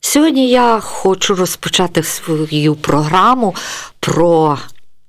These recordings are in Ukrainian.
Сьогодні я хочу розпочати свою програму про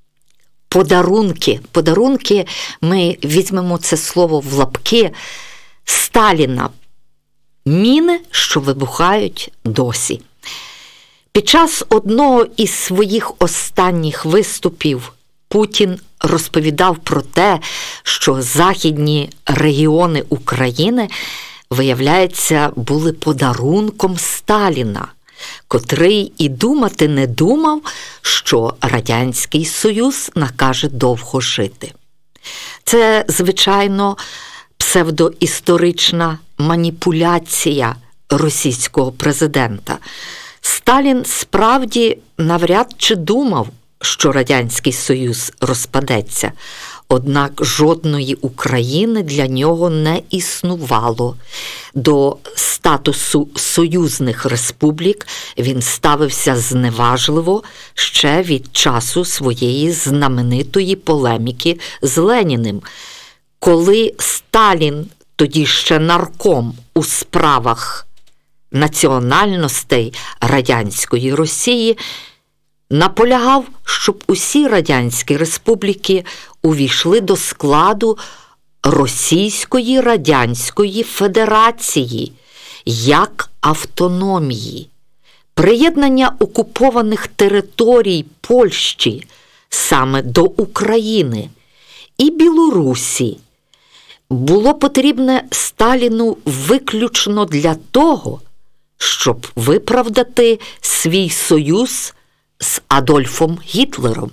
подарунки. Подарунки, ми візьмемо це слово в лапки, Сталіна. Міни, що вибухають досі. Під час одного із своїх останніх виступів Путін розповідав про те, що західні регіони України, виявляється, були подарунком Сталіна, котрий і думати не думав, що Радянський Союз накаже довго жити. Це, звичайно, псевдоісторична маніпуляція російського президента. Сталін справді навряд чи думав, що Радянський Союз розпадеться, однак жодної України для нього не існувало. До статусу союзних республік він ставився зневажливо ще від часу своєї знаменитої полеміки з Леніним. Коли Сталін, тоді ще нарком у справах національностей радянської Росії, наполягав, щоб усі радянські республіки увійшли до складу Російської Радянської Федерації як автономії. Приєднання окупованих територій Польщі саме до України і Білорусі було потрібне Сталіну виключно для того, щоб виправдати свій союз з Адольфом Гітлером.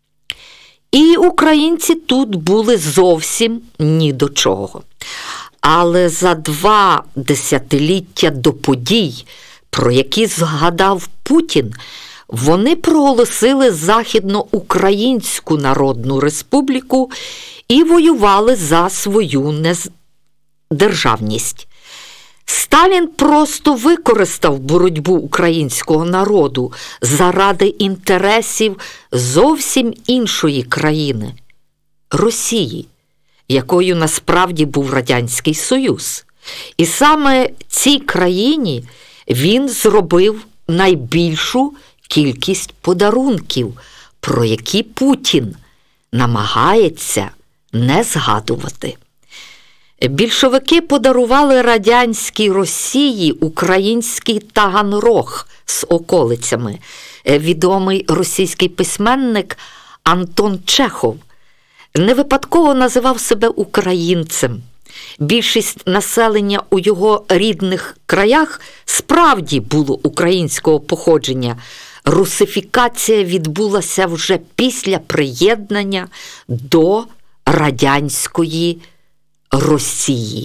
І українці тут були зовсім ні до чого. Але за 2 десятиліття до подій, про які згадав Путін, вони проголосили Західноукраїнську Народну Республіку і воювали за свою державність. Сталін просто використав боротьбу українського народу заради інтересів зовсім іншої країни – Росії, якою насправді був Радянський Союз. І саме цій країні він зробив найбільшу кількість подарунків, про які Путін намагається не згадувати. Більшовики подарували радянській Росії український Таганрог з околицями. Відомий російський письменник Антон Чехов не випадково називав себе українцем. Більшість населення у його рідних краях справді було українського походження. Русифікація відбулася вже після приєднання до радянської Росії.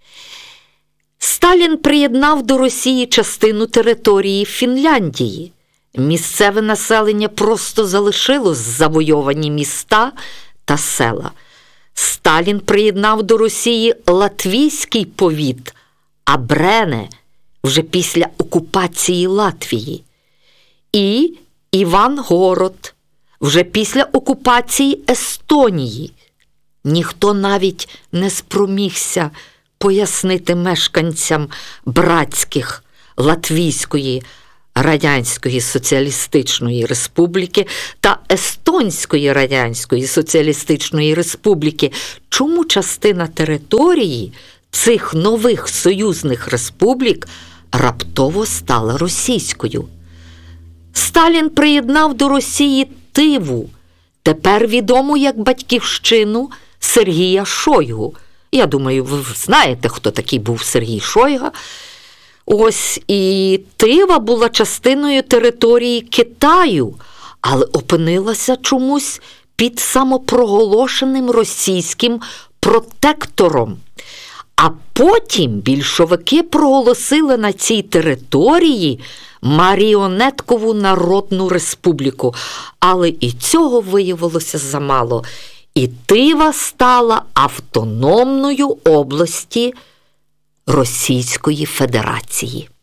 Сталін приєднав до Росії частину території Фінляндії. Місцеве населення просто залишило завойовані міста та села. Сталін приєднав до Росії латвійський повіт Абрене вже після окупації Латвії і Івангород вже після окупації Естонії. Ніхто навіть не спромігся пояснити мешканцям братських Латвійської Радянської Соціалістичної Республіки та Естонської Радянської Соціалістичної Республіки, чому частина території цих нових союзних республік раптово стала російською. Сталін приєднав до Росії Тиву, тепер відому як батьківщину Сергія Шойгу. Я думаю, ви знаєте, хто такий був Сергій Шойга. Ось і Тива була частиною території Китаю, але опинилася чомусь під самопроголошеним російським протектором. А потім більшовики проголосили на цій території Маріонеткову Народну Республіку. Але і цього виявилося замало. І Тива стала автономною областю Російської Федерації.